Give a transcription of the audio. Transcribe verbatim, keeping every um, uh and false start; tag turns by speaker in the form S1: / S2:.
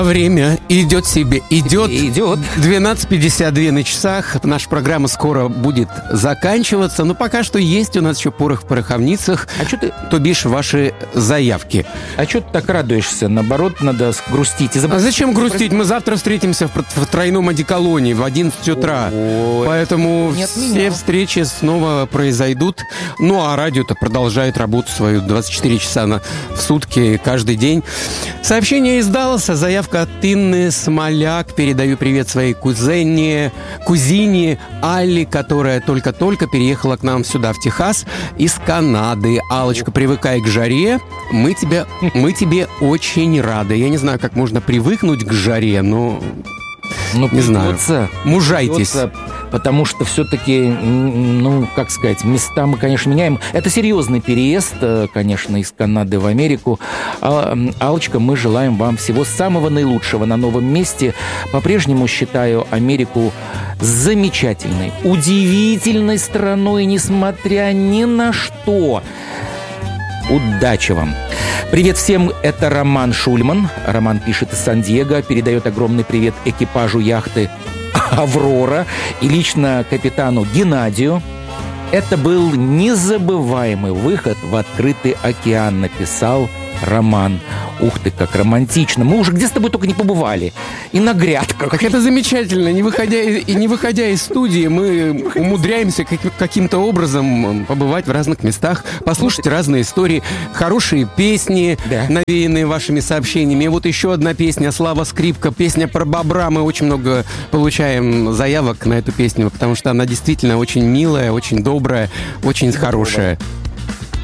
S1: Время идет себе, идет.
S2: Идет.
S1: двенадцать пятьдесят два на часах. Наша программа скоро будет заканчиваться, но пока что есть у нас еще порох в пороховницах,
S2: А что ты,
S1: то бишь ваши заявки.
S2: а что ты так радуешься? Наоборот, надо грустить. И заб-
S1: А зачем грустить? Мы завтра встретимся в, в тройном одеколоне в одиннадцать утра.
S2: Ой.
S1: Поэтому
S2: Не
S1: все
S2: отменял.
S1: встречи снова произойдут. Ну, а радио-то продолжает работу свою двадцать четыре часа на, в сутки каждый день. Сообщение из Далласа. Заявка от Инны Смоляк. Передаю привет своей кузене, кузине Алле, которая только-только переехала к нам сюда, в Техас, из Канады. Аллочка, привыкай к жаре. Мы тебе, мы тебе очень рады. Я не знаю, как можно привыкнуть к жаре, но
S2: Ну,
S1: не знаю.
S2: придется.
S1: Мужайтесь.
S2: Придется, потому что все-таки, ну, как сказать, места мы, конечно, меняем. Это серьезный переезд, э, конечно, из Канады в Америку. А, м, Аллочка, мы желаем вам всего самого наилучшего на новом месте. По-прежнему считаю Америку замечательной, удивительной страной, несмотря ни на что. Удачи вам! Привет всем, это Роман Шульман. Роман пишет из Сан-Диего, передает огромный привет экипажу яхты «Аврора» и лично капитану Геннадию. Это был незабываемый выход в открытый океан, написал Роман. Ух ты, как романтично. Мы уже где с тобой только не побывали. И на грядках.
S1: Как это замечательно. Не выходя, из- и не выходя из студии, мы умудряемся как- каким-то образом побывать в разных местах, послушать разные истории, хорошие песни,
S2: Да.
S1: навеянные вашими сообщениями. И вот еще одна песня «Слава Скрипка», песня про бобра. Мы очень много получаем заявок на эту песню, потому что она действительно очень милая, очень добрая, очень хорошая.